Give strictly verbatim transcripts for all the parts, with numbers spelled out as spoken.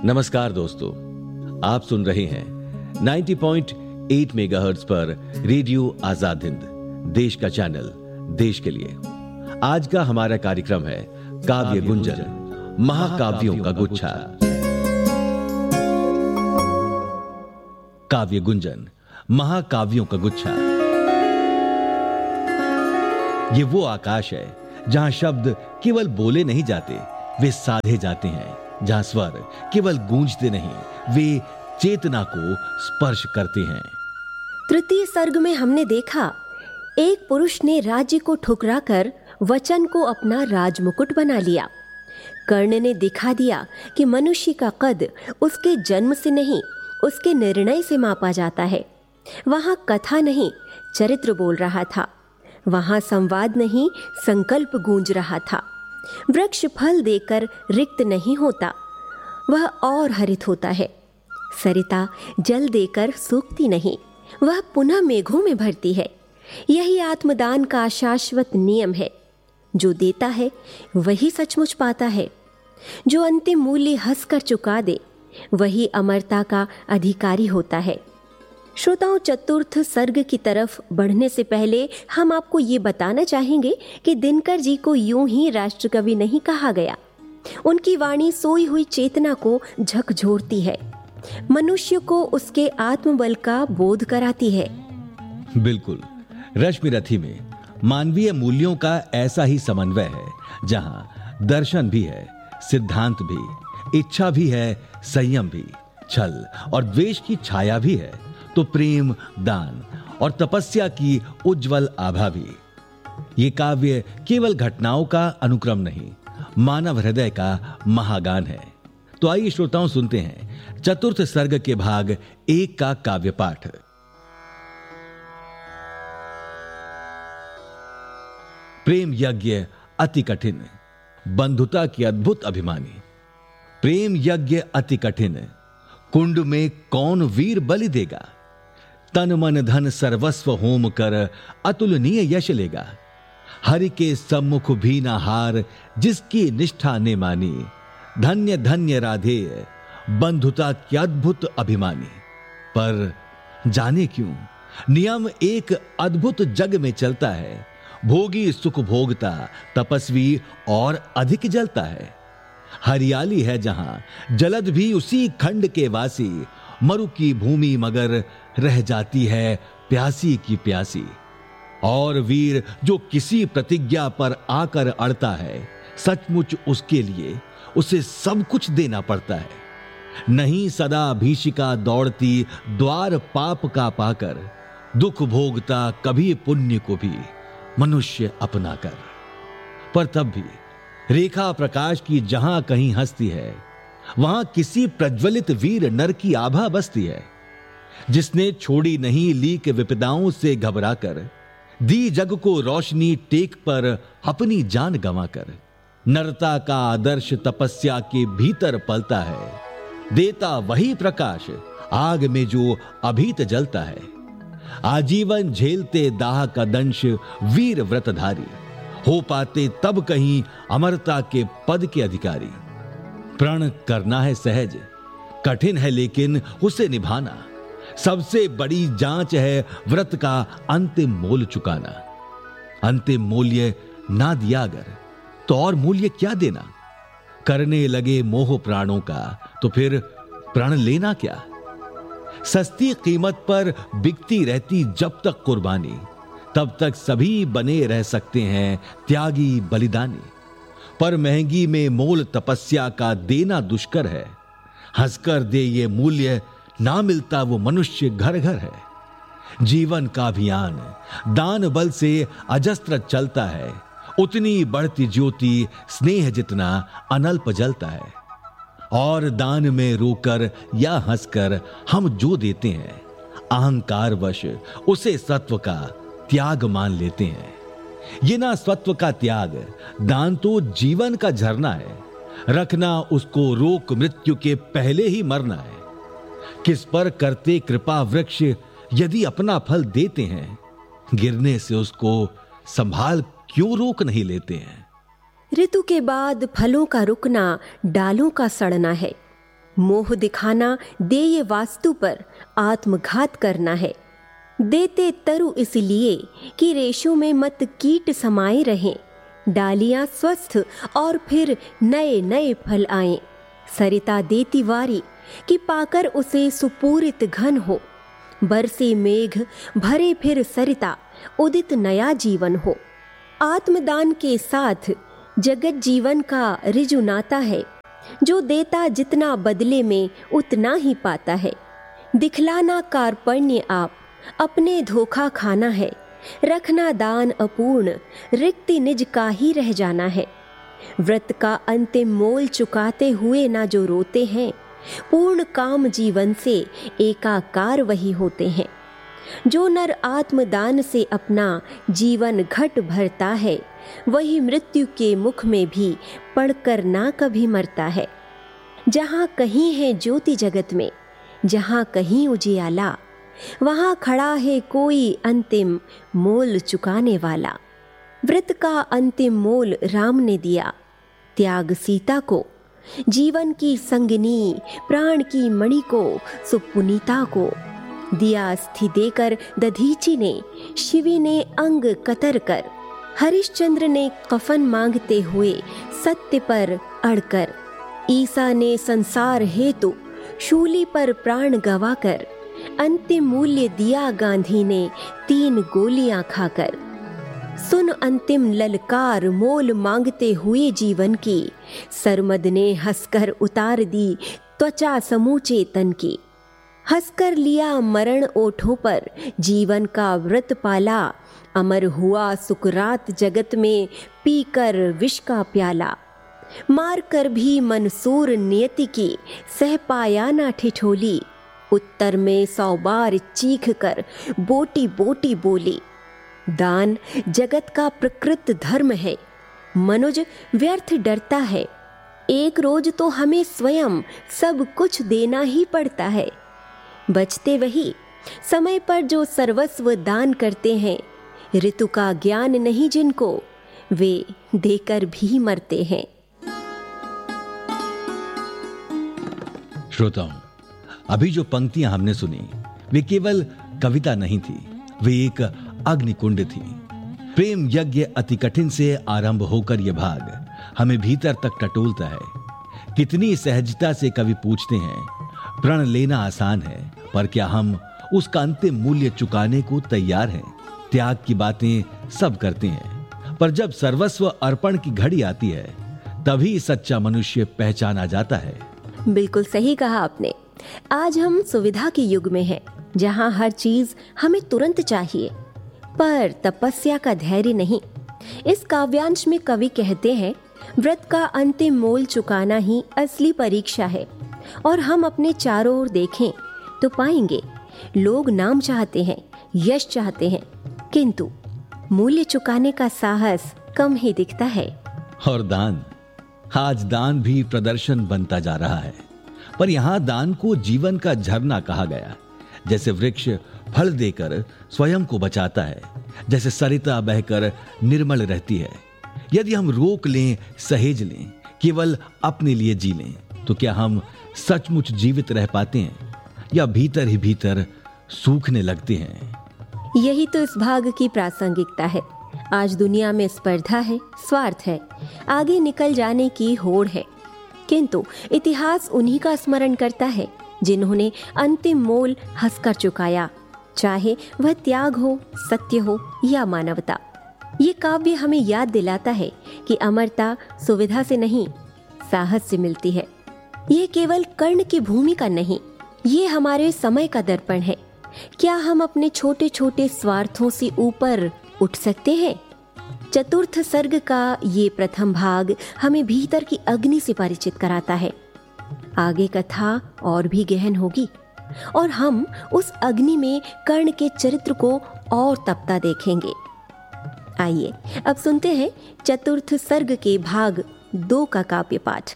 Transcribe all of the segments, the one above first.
नमस्कार दोस्तों, आप सुन रहे हैं नब्बे पॉइंट आठ मेगाहर्ट्ज पर रेडियो आजाद हिंद, देश का चैनल, देश के लिए। आज का हमारा कार्यक्रम है काव्य गुंजन, महाकाव्यों का गुच्छा। काव्य गुंजन, महाकाव्यों का गुच्छा। ये वो आकाश है जहां शब्द केवल बोले नहीं जाते, वे साधे जाते हैं। जहां स्वर केवल गूंजते नहीं, वे चेतना को स्पर्श करते हैं। तृतीय सर्ग में हमने देखा, एक पुरुष ने राज्य को ठुकराकर वचन को अपना राजमुकुट बना लिया। कर्ण ने दिखा दिया कि मनुष्य का कद उसके जन्म से नहीं, उसके निर्णय से मापा जाता है। वहां कथा नहीं, चरित्र बोल रहा था। वहां संवाद नहीं, संकल्प गूंज रहा था। वृक्ष फल देकर रिक्त नहीं होता, वह और हरित होता है। सरिता जल देकर सूखती नहीं, वह पुनः मेघों में भरती है। यही आत्मदान का शाश्वत नियम है। जो देता है वही सचमुच पाता है। जो अंतिम मूल्य हंसकर चुका दे वही अमरता का अधिकारी होता है। श्रोताओं, चतुर्थ सर्ग की तरफ बढ़ने से पहले हम आपको ये बताना चाहेंगे कि दिनकर जी को यूं ही राष्ट्रकवि नहीं कहा गया। उनकी वाणी सोई हुई चेतना को झकझोरती है, मनुष्य को उसके आत्मबल का बोध कराती है। बिल्कुल, रश्मिरथी में मानवीय मूल्यों का ऐसा ही समन्वय है, जहां दर्शन भी है, सिद्धांत भी, इच्छा भी है, संयम भी, छल और द्वेष की छाया भी है, तो प्रेम, दान और तपस्या की उज्जवल आभा भी। ये काव्य केवल घटनाओं का अनुक्रम नहीं, मानव हृदय का महागान है। तो आइए श्रोताओं, सुनते हैं चतुर्थ सर्ग के भाग एक का काव्य पाठ। प्रेम यज्ञ अति कठिन, बंधुता की अद्भुत अभिमानी। प्रेम यज्ञ अति कठिन, कुंड में कौन वीर बलि देगा। तन मन धन सर्वस्व होम कर अतुलनीय यश लेगा। हरि के सम्मुख भी न हार, जिसकी निष्ठा ने मानी। धन्य धन्य राधेय, बंधुता की अद्भुत अभिमानी। पर जाने क्यों नियम एक अद्भुत जग में चलता है। भोगी सुख भोगता, तपस्वी और अधिक जलता है। हरियाली है जहां, जलद भी उसी खंड के वासी। मरु की भूमि मगर रह जाती है प्यासी की प्यासी। और वीर जो किसी प्रतिज्ञा पर आकर अड़ता है, सचमुच उसके लिए उसे सब कुछ देना पड़ता है। नहीं सदा भीषिका दौड़ती द्वार पाप का पाकर। दुख भोगता कभी पुण्य को भी मनुष्य अपना कर। पर तब भी रेखा प्रकाश की जहां कहीं हस्ती है, वहां किसी प्रज्वलित वीर नर की आभा बसती है, जिसने छोड़ी नहीं लीक विपदाओं से घबराकर। दी जग को रोशनी टेक पर अपनी जान गंवाकर। नरता का आदर्श तपस्या के भीतर पलता है। देता वही प्रकाश आग में जो अभीत जलता है। आजीवन झेलते दाह का दंश वीर व्रतधारी। हो पाते तब कहीं अमरता के पद के अधिकारी। प्रण करना है सहज, कठिन है लेकिन उसे निभाना। सबसे बड़ी जांच है व्रत का अंतिम मोल चुकाना। अंतिम मूल्य ना दिया अगर, तो और मूल्य क्या देना। करने लगे मोह प्राणों का, तो फिर प्रण लेना क्या। सस्ती कीमत पर बिकती रहती जब तक कुर्बानी, तब तक सभी बने रह सकते हैं त्यागी बलिदानी। पर महंगी में मोल तपस्या का देना दुष्कर है। हंसकर दे ये मूल्य, ना मिलता वो मनुष्य घर घर है। जीवन का अभियान दान बल से अजस्त्र चलता है। उतनी बढ़ती ज्योति स्नेह जितना अनल्प जलता है। और दान में रोकर या हंसकर हम जो देते हैं, अहंकार वश उसे सत्व का त्याग मान लेते हैं। ये ना स्वत्व का त्याग, दान तो जीवन का झरना है। रखना उसको रोक मृत्यु के पहले ही मरना है। किस पर करते कृपा वृक्ष यदि अपना फल देते हैं, गिरने से उसको संभाल क्यों रोक नहीं लेते हैं। ऋतु के बाद फलों का रुकना डालों का सड़ना है। मोह दिखाना देय वास्तु पर आत्मघात करना है। देते तरु इसलिए कि रेशों में मत कीट समाये रहें, डालियां स्वस्थ और फिर नए नए फल आएं। सरिता देती वारी कि पाकर उसे सुपूरित घन हो, बरसे मेघ भरे फिर सरिता उदित नया जीवन हो। आत्मदान के साथ जगत जीवन का ऋजु नाता है, जो देता जितना बदले में उतना ही पाता है। दिखलाना कार्पण्य आप, अपने धोखा खाना है। रखना दान अपूर्ण, रिक्ति निज का ही रह जाना है। व्रत का अंतिम मोल चुकाते हुए ना जो रोते हैं, पूर्ण काम जीवन से एकाकार वही होते हैं। जो नर आत्मदान से अपना जीवन घट भरता है, वही मृत्यु के मुख में भी पड़कर ना कभी मरता है। जहाँ कहीं है ज्योति जगत में, जहाँ कहीं उजियाला, वहाँ खड़ा है कोई अंतिम मोल चुकाने वाला। व्रत का अंतिम मोल राम ने दिया, त्याग सीता को। जीवन की संगिनी प्राण की मणि को, सुपुनीता को दिया स्थि देकर दधीची ने, शिवी ने अंग कतर कर। हरिश्चंद्र ने कफन मांगते हुए सत्य पर अड़कर। ईसा ने संसार हेतु शूली पर प्राण गवाकर। अंतिम मूल्य दिया गांधी ने तीन गोलियां खाकर। सुन अंतिम ललकार मोल मांगते हुए जीवन की, सरमद ने हंसकर उतार दी त्वचा समूचे तन की। हंसकर लिया मरण ओठों पर, जीवन का व्रत पाला। अमर हुआ सुकरात जगत में, पीकर विष का प्याला। मार कर भी मंसूर नियति की, सह पाया ना ठिठोली। उत्तर में सौ बार चीख कर बोटी बोटी बोली। दान जगत का प्रकृत धर्म है, मनुज व्यर्थ डरता है। एक रोज तो हमें स्वयं सब कुछ देना ही पड़ता है। बचते वही समय पर जो सर्वस्व दान करते हैं। ऋतु का ज्ञान नहीं जिनको, वे देकर भी मरते हैं। श्रोताओं, अभी जो पंक्तियां हमने सुनी वे केवल कविता नहीं थी, वे एक अग्निकुंड थी। प्रेम यज्ञ अति कठिन से आरंभ होकर यह भाग हमें भीतर तक टटोलता है। कितनी सहजता से कवि पूछते हैं, प्रण लेना आसान है, पर क्या हम उसका अंतिम मूल्य चुकाने को तैयार हैं? त्याग की बातें सब करते हैं, पर जब सर्वस्व अर्पण की घड़ी आती है, तभी सच्चा मनुष्य पहचाना जाता है। बिल्कुल सही कहा आपने। आज हम सुविधा के युग में हैं, जहां हर चीज हमें तुरंत चाहिए, पर तपस्या का धैर्य नहीं। इस काव्यांश में कवि कहते हैं, व्रत का अंतिम मोल चुकाना ही असली परीक्षा है। और हम अपने चारों ओर देखें तो पाएंगे, लोग नाम चाहते हैं, यश चाहते हैं, किंतु मूल्य चुकाने का साहस कम ही दिखता है। और दान, आज दान भी प्रदर्शन बनता जा रहा है, पर यहां दान को जीवन का झरना कहा गया। जैसे वृक्ष फल देकर स्वयं को बचाता है, जैसे सरिता बहकर निर्मल रहती है। यदि हम रोक लें, सहेज लें, केवल अपने लिए जी लें, तो क्या हम सचमुच जीवित रह पाते हैं, या भीतर ही भीतर सूखने लगते हैं? यही तो इस भाग की प्रासंगिकता है। आज दुनिया में स्पर्धा है, स्वार्थ है, आगे निकल जाने की होड़ है, किंतु इतिहास उन्हीं का स्मरण करता है जिन्होंने अंतिम मोल हंसकर चुकाया, चाहे वह त्याग हो, सत्य हो या मानवता। ये काव्य हमें याद दिलाता है कि अमरता सुविधा से नहीं, साहस से मिलती है। ये केवल कर्ण की भूमिका नहीं, ये हमारे समय का दर्पण है। क्या हम अपने छोटे छोटे स्वार्थों से ऊपर उठ सकते हैं? चतुर्थ सर्ग का ये प्रथम भाग हमें भीतर की अग्नि से परिचित कराता है। आगे कथा और भी गहन होगी और हम उस अग्नि में कर्ण के चरित्र को और तपता देखेंगे। आइए अब सुनते हैं चतुर्थ सर्ग के भाग दो का काव्य पाठ।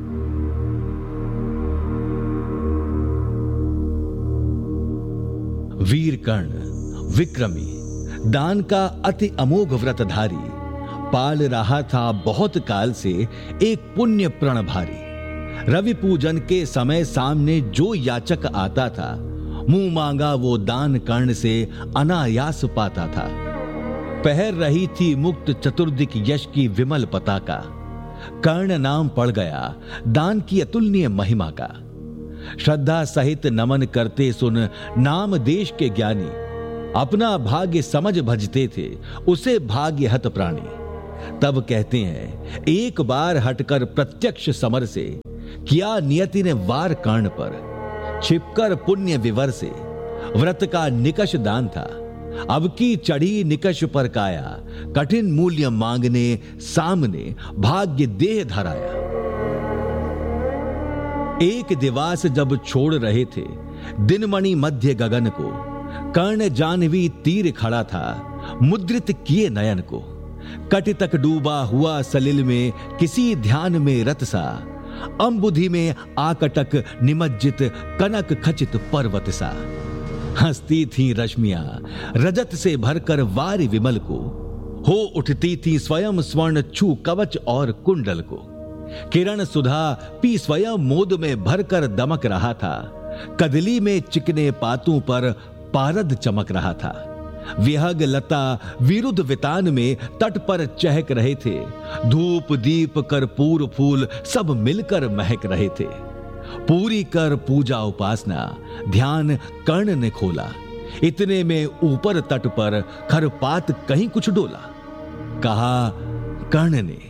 वीर कर्ण विक्रमी, दान का अति अमोघ व्रतधारी, पाल रहा था बहुत काल से एक पुण्य प्रण भारी। रवि पूजन के समय सामने जो याचक आता था, मुंह मांगा वो दान कर्ण से अनायास पाता था। पहर रही थी मुक्त चतुर्दिक यश की विमल पताका। कर्ण नाम पड़ गया दान की अतुलनीय महिमा का। श्रद्धा सहित नमन करते सुन नाम देश के ज्ञानी, अपना भाग्य समझ भजते थे उसे भाग्य हत प्राणी। तब कहते हैं एक बार हटकर प्रत्यक्ष समर से, किया नियति ने वार कर्ण पर। छिपकर पुण्य विवर से व्रत का निकष दान था, अब की चढ़ी निकष पर काया। कठिन मूल्य मांगने सामने भाग्य देह धराया। एक दिवास जब छोड़ रहे थे दिनमणि मध्य गगन को, कर्ण जानवी तीर खड़ा था मुद्रित किए नयन को। कटि तक डूबा हुआ सलिल में किसी ध्यान में रत सा, अंबुधि में आकटक निमज्जित कनक खचित पर्वत सा। हंसती थी रश्मियां रजत से भरकर वारि विमल को, हो उठती थी स्वयं स्वर्ण छू कवच और कुंडल को। किरण सुधा पी स्वयं मोद में भरकर दमक रहा था, कदली में चिकने पातों पर पारद चमक रहा था। विहग लता विरुद्ध वितान में तट पर चहक रहे थे, धूप दीप कर्पूर फूल सब मिलकर महक रहे थे। पूरी कर पूजा उपासना ध्यान कर्ण ने खोला, इतने में ऊपर तट पर खरपात कहीं कुछ डोला। कहा कर्ण ने,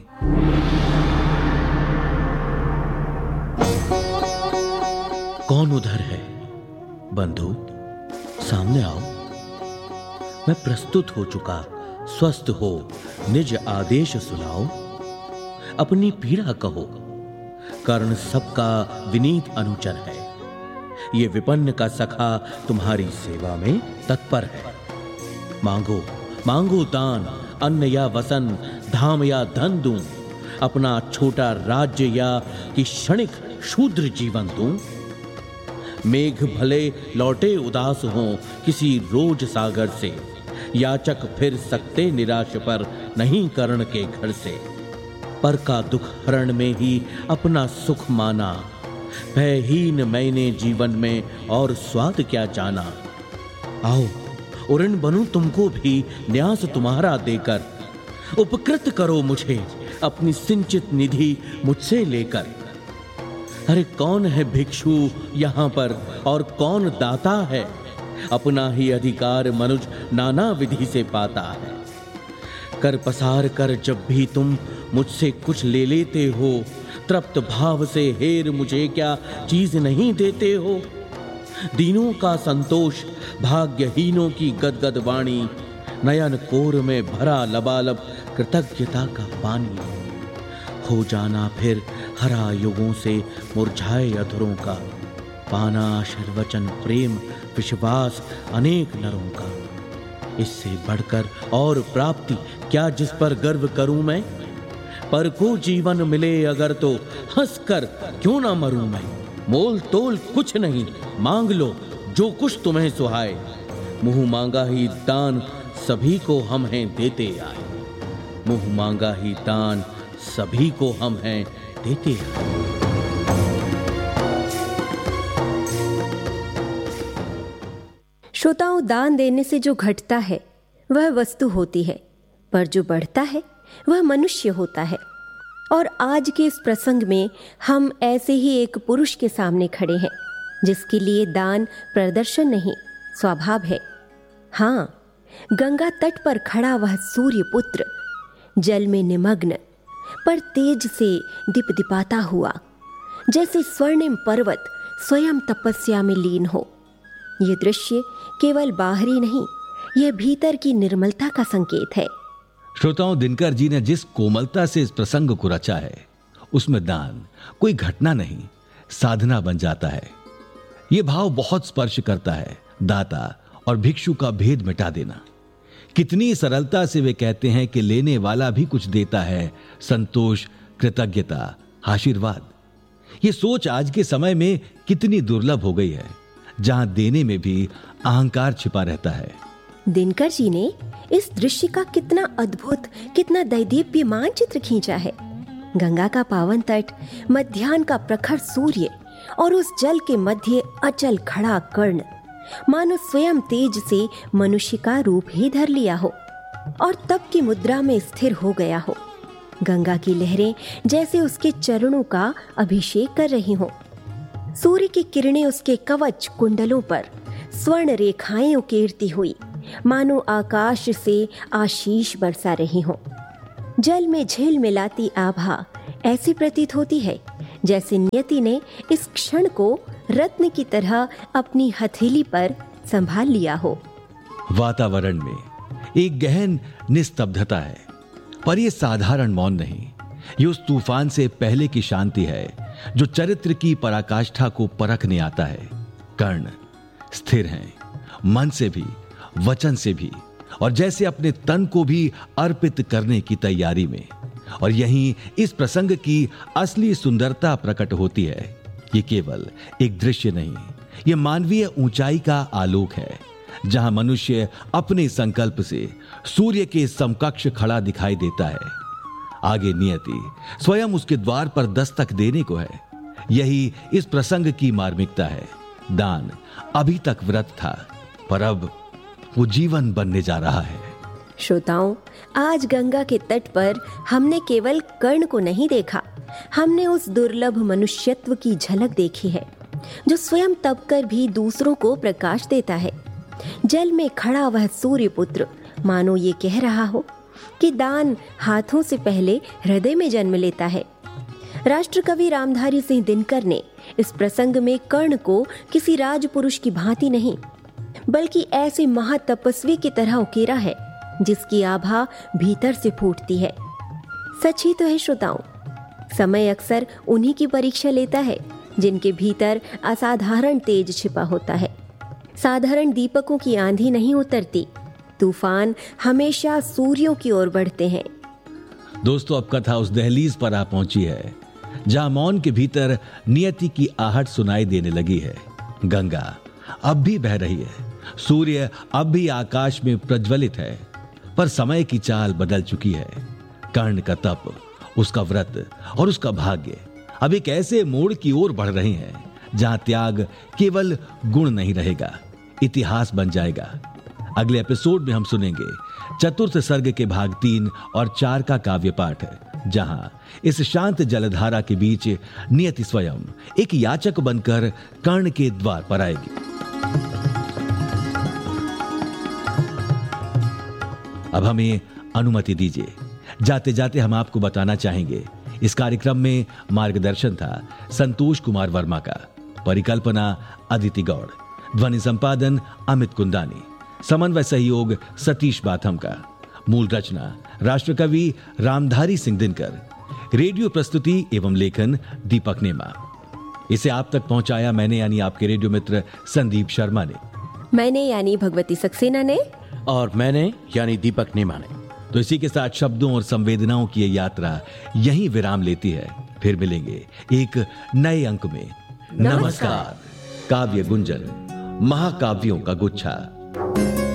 कौन उधर है? बंधु सामने आओ। मैं प्रस्तुत हो चुका, स्वस्थ हो निज आदेश सुनाओ। अपनी पीड़ा कहो, कर्ण सबका विनीत अनुचर है। ये विपन्न का सखा तुम्हारी सेवा में तत्पर है। मांगो मांगो दान, अन्न या वसन, धाम या धन दूं, अपना छोटा राज्य या कि क्षणिक शूद्र जीवन दूं। मेघ भले लौटे उदास हों किसी रोज सागर से, याचक फिर सकते निराश पर नहीं कर्ण के घर से। पर का दुख हरण में ही अपना सुख माना, भयहीन मैंने जीवन में और स्वाद क्या जाना। आओ उऋण बनूं तुमको भी न्यास तुम्हारा देकर, उपकृत करो मुझे अपनी सिंचित निधि मुझसे लेकर। अरे कौन है भिक्षु यहाँ पर और कौन दाता है, अपना ही अधिकार मनुज नाना विधि से पाता है। कर पसार कर जब भी तुम मुझसे कुछ ले लेते हो, तृप्त भाव से हेर मुझे क्या चीज नहीं देते हो। दीनों का संतोष भाग्यहीनों की गदगद वाणी, नयन कोर में भरा लबालब कृतज्ञता का पानी। हो जाना फिर हरा युगों से मुरझाए अधरों का, पाना आशीर्वचन प्रेम विश्वास अनेक नरों का। इससे बढ़कर और प्राप्ति क्या जिस पर गर्व करूं मैं, पर को जीवन मिले अगर तो हंसकर क्यों ना मरूं मैं। मोल तोल कुछ नहीं, मांग लो जो कुछ तुम्हें सुहाए, मुंह मांगा ही दान सभी को हम हैं देते आए। मुंह मांगा ही दान सभी को हम हैं देते आए। श्रोताओं, दान देने से जो घटता है वह वस्तु होती है, पर जो बढ़ता है वह मनुष्य होता है। और आज के इस प्रसंग में हम ऐसे ही एक पुरुष के सामने खड़े हैं जिसके लिए दान प्रदर्शन नहीं स्वभाव है। हाँ, गंगा तट पर खड़ा वह सूर्य पुत्र, जल में निमग्न पर तेज से दीपदिपाता हुआ, जैसे स्वर्णिम पर्वत स्वयं तपस्या में लीन हो। ये दृश्य केवल बाहरी नहीं, यह भीतर की निर्मलता का संकेत है। श्रोताओं, दिनकर जी ने जिस कोमलता से इस प्रसंग को रचा है, उसमें दान कोई घटना नहीं, साधना बन जाता है। यह भाव बहुत स्पर्श करता है, दाता और भिक्षु का भेद मिटा देना। कितनी सरलता से वे कहते हैं कि लेने वाला भी कुछ देता है, संतोष, कृतज्ञता, आशीर्वाद। ये सोच आज के समय में कितनी दुर्लभ हो गई है, जहां देने में भी अहंकार छिपा रहता है। दिनकर जी ने इस दृश्य का कितना अद्भुत, कितना दैदीप्यमान चित्र खींचा है। गंगा का पावन तट, मध्याह्न का प्रखर सूर्य और उस जल के मध्य अचल खड़ा कर्ण, मानो स्वयं तेज से मनुष्य का रूप ही धर लिया हो और तप की मुद्रा में स्थिर हो गया हो। गंगा की लहरें जैसे उसके चरणों का अभिषेक कर रही हों। सूर्य की किरणें उसके कवच कुंडलों पर स्वर्ण रेखाएं उकेरती हुई मानो आकाश से आशीष बरसा रही हों। जल में झिल मिलाती आभा ऐसी प्रतीत होती है जैसे नियति ने इस क्षण को रत्न की तरह अपनी हथेली पर संभाल लिया हो। वातावरण में एक गहन निस्तब्धता है, पर यह साधारण मौन नहीं। ये उस तूफान से पहले की शांति है जो चरित्र की पराकाष्ठा को परखने आता है। कर्ण स्थिर हैं, मन से भी, वचन से भी, और जैसे अपने तन को भी अर्पित करने की तैयारी में। और यहीं इस प्रसंग की असली सुंदरता प्रकट होती है। ये केवल एक दृश्य नहीं, ये मानवीय ऊंचाई का आलोक है, जहां मनुष्य अपने संकल्प से सूर्य के समकक्ष खड़ा दिखाई देता है। आगे नियति स्वयं उसके द्वार पर दस्तक देने को है। यही इस प्रसंग की मार्मिकता है। दान अभी तक व्रत था, पर अब वो जीवन बनने जा रहा है। श्रोताओं, आज गंगा के तट पर हमने केवल कर्ण को नहीं देखा, हमने उस दुर्लभ मनुष्यत्व की झलक देखी है जो स्वयं तप कर भी दूसरों को प्रकाश देता है। जल में खड़ा वह सूर्य पुत्र मानो ये कह रहा हो कि दान हाथों से पहले हृदय में जन्म लेता है। राष्ट्रकवि रामधारी सिंह दिनकर ने इस प्रसंग में कर्ण को किसी राजपुरुष की भांति नहीं, बल्कि ऐसे महातपस्वी की तरह उकेरा है जिसकी आभा भीतर से फूटती है। सच ही तो है श्रोताओं, समय अक्सर उन्हीं की परीक्षा लेता है जिनके भीतर असाधारण तेज छिपा होता है। साधारण दीपकों की आंधी नहीं उतरती, तूफान हमेशा सूर्यों की ओर बढ़ते हैं। दोस्तों, अब कथा उस दहलीज पर आ पहुंची है जहां मौन के भीतर नियति की आहट सुनाई देने लगी है। गंगा अब भी बह रही है, सूर्य अब भी आकाश में प्रज्वलित है, पर समय की चाल बदल चुकी है। कर्ण का तप, उसका व्रत और उसका भाग्य अब एक ऐसे मोड़ की ओर बढ़ रहे हैं जहां त्याग केवल गुण नहीं रहेगा, इतिहास बन जाएगा। अगले एपिसोड में हम सुनेंगे चतुर्थ सर्ग के भाग तीन और चार का काव्य पाठ, जहां इस शांत जलधारा के बीच नियति स्वयं एक याचक बनकर कर्ण के द्वार पर आएगी। अब हमें अनुमति दीजिए, जाते जाते हम आपको बताना चाहेंगे इस कार्यक्रम में मार्गदर्शन था संतोष कुमार वर्मा का, परिकल्पना अदिति गौड़, ध्वनि संपादन अमित कुंदानी, समन्वय सहयोग सतीश बाथम का, मूल रचना राष्ट्रकवि रामधारी सिंह दिनकर, रेडियो प्रस्तुति एवं लेखन दीपक नेमा। इसे आप तक पहुंचाया मैंने यानी आपके रेडियो मित्र संदीप शर्मा ने, मैंने यानी भगवती सक्सेना ने, और मैंने यानी दीपक नेमा ने। तो इसी के साथ शब्दों और संवेदनाओं की ये यात्रा यहीं विराम लेती है। फिर मिलेंगे एक नए अंक में। नमस्कार। काव्य गुंजन, महाकाव्यों का गुच्छा।